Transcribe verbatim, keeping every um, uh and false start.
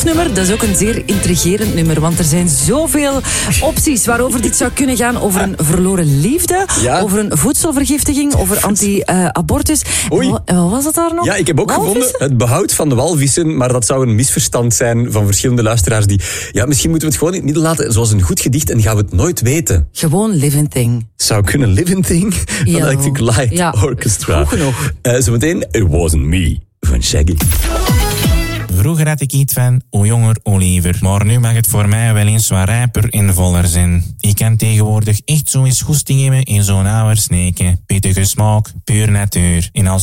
nummer. Dat is ook een zeer intrigerend nummer, want er zijn zoveel opties waarover dit zou kunnen gaan. Over een verloren liefde, Ja. over een voedselvergiftiging, over anti-abortus. Oei. En wat, en wat was dat daar nog? Ja, ik heb ook Walvissen? gevonden het behoud van de walvissen, maar dat zou een misverstand zijn van verschillende luisteraars die... Ja, misschien moeten we het gewoon in het midden laten zoals een goed gedicht en gaan we het nooit weten. Gewoon living thing. Zou kunnen Living Thing van Ja. Electric Light Ja. Orchestra. Goed genoeg. Uh, zometeen It Wasn't Me van Shaggy. Vroeger had ik iets van, hoe jonger, hoe liever. Maar nu mag het voor mij wel eens wat rijper en voller zijn. Ik kan tegenwoordig echt zo eens goesting hebben in zo'n oude sneken. Pittige smaak, puur natuur. En als